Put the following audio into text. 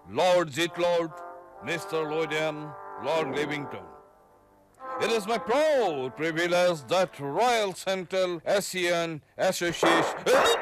Lord Zitlord, Mr. Lloydian, Lord Livington. It is my proud privilege that Royal Central Asian Association